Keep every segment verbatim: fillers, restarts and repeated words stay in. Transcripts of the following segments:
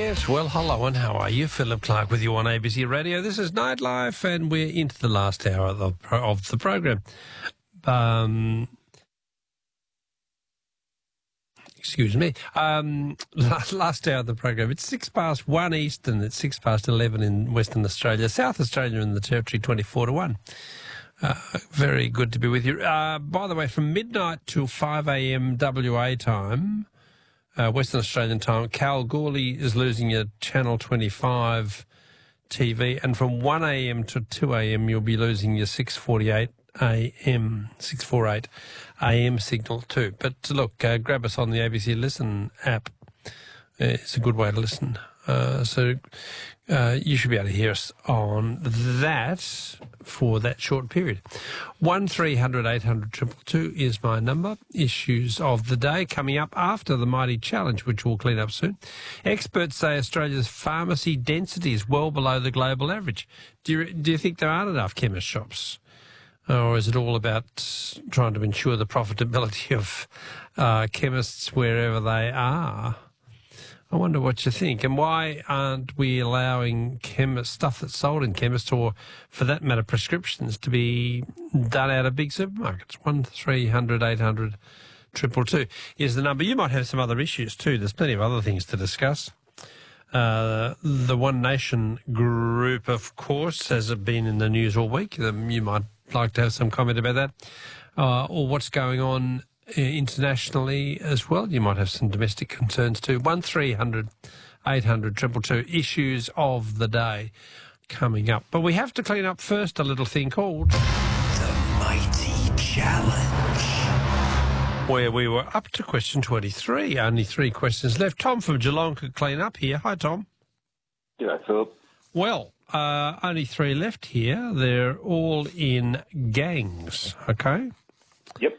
Yes, well, hello and how are you? Philip Clark with you on A B C Radio. This is Nightlife and we're into the last hour of the, of the program. Um, excuse me. Um, last, last hour of the program. It's six past one Eastern. It's six past eleven in Western Australia. South Australia and the Territory, twenty-four to one. Uh, very good to be with you. Uh, by the way, from midnight till five a m W A time, uh, Western Australian time, Kalgoorlie is losing your Channel twenty-five T V, and from one a m to two a m you'll be losing your six forty-eight a m, six forty-eight a m signal too. But look, uh, grab us on the A B C Listen app. It's a good way to listen. Uh, so uh, you should be able to hear us on that for that short period. one three hundred eight hundred two two two is my number. Issues of the day coming up after the Mighty Challenge, which we'll clean up soon. Experts say Australia's pharmacy density is well below the global average. Do you, do you think there aren't enough chemist shops? Or is it all about trying to ensure the profitability of uh, chemists wherever they are? I wonder what you think. And why aren't we allowing chemist stuff that's sold in chemists, or for that matter prescriptions, to be done out of big supermarkets? one three hundred eight hundred two two two is the number. You might have some other issues too. There's plenty of other things to discuss. Uh, the One Nation group, of course, has been in the news all week. Um, you might like to have some comment about that, uh, or what's going on internationally as well. You might have some domestic concerns too. one three hundred eight hundred two two two, issues of the day coming up. But we have to clean up first a little thing called The Mighty Challenge, where we were up to question twenty-three. Only three questions left. Tom from Geelong could clean up here. Hi, Tom. G'day, Philip. Well, uh, only three left here. They're all in gangs, okay? Yep.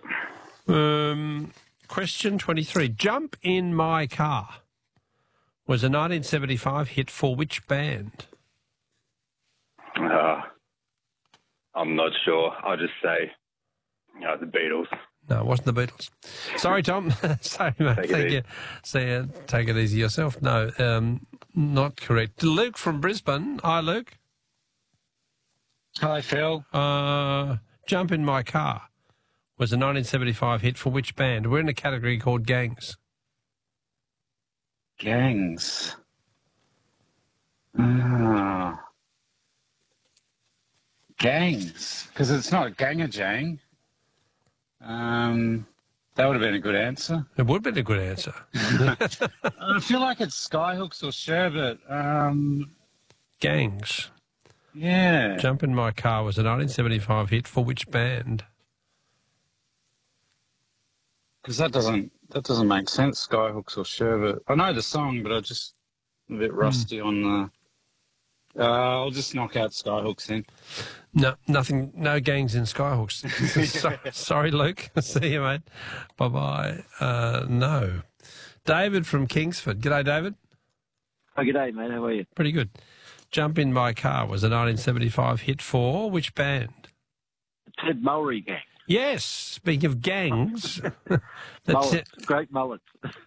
Um, question twenty-three. Jump in My Car was a nineteen seventy-five hit for which band? Uh, I'm not sure. I'll just say uh, the Beatles. No, it wasn't the Beatles. Sorry, Tom. Sorry, mate. Take it Thank easy. you. See, uh, take it easy yourself. No, um, not correct. Luke from Brisbane. Hi, Luke. Hi, Phil. Uh, Jump in My Car was a nineteen seventy-five hit for which band? We're in a category called gangs. Gangs. Ah. Gangs. Because it's not Gang-a-Jang. Um, that would have been a good answer. It would have been a good answer. I feel like it's Skyhooks or Sherbet. Um, Gangs. yeah. Jump in My Car was a nineteen seventy-five hit for which band? Because that doesn't that doesn't make sense. Skyhooks or Sherbet. I know the song, but I just a bit rusty mm. on the. Uh, I'll just knock out Skyhooks then. No, nothing. No gangs in Skyhooks. so, sorry, Luke. See you, mate. Bye bye. Uh, no. David from Kingsford. G'day, David. Oh, g'day, mate. How are you? Pretty good. Jump in My Car was a nineteen seventy-five hit for which band? Ted Mulry Gang. Yes, speaking of gangs. Mullets, great mullets.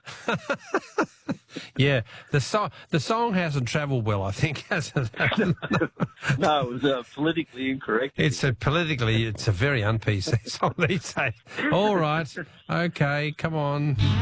Yeah, the, so the song hasn't travelled well, I think, has it? No, it was uh, politically incorrect. It's a politically, it's a very un-P C song these days. All right, okay, come on.